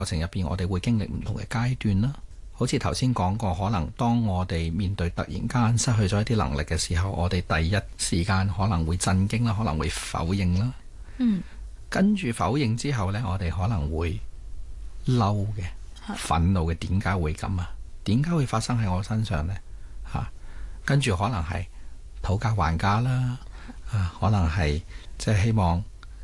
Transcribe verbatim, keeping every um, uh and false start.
過程入邊，我哋會經歷唔同嘅階段啦。好似頭先講過，可能當我哋面對突然間失去咗一啲能力嘅時候，我哋第一時間可能會震驚啦，可能會否認啦。 嗯， 跟住否認之後呢，我哋可能會嬲嘅、憤怒嘅，點解會咁啊？點解會發生喺我身上呢？嚇、啊，跟住可能係討價還價啦，啊，可能係即係希望